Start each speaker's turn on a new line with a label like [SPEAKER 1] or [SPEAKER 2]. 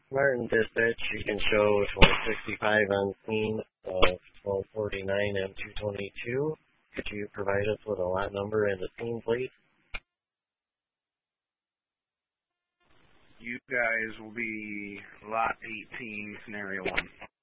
[SPEAKER 1] Martin Dispatch, you can show 1265 on scene of 1249 M222. Could you provide us with a lot number and a scene, please?
[SPEAKER 2] You guys will be lot 18, scenario 1.